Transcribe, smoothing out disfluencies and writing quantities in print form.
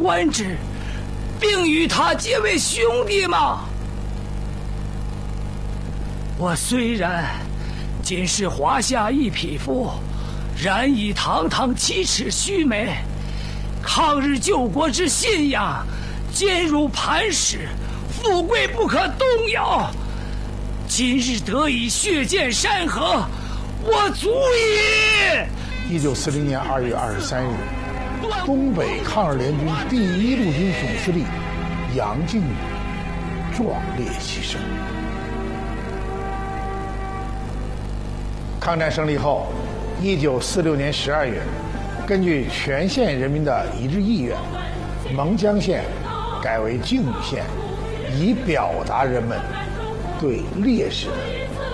官职，并与他结为兄弟吗？我虽然仅是华夏一匹夫，然以堂堂7尺须眉，抗日救国之信仰坚如磐石，富贵不可动摇。今日得以血溅山河，我足矣。 1940年2月23日，东北抗日联军第1路军总司令杨靖宇壮烈牺牲。抗战胜利后，1946年12月，根据全县人民的一致意愿，蒙江县改为靖宇县，以表达人们对烈士的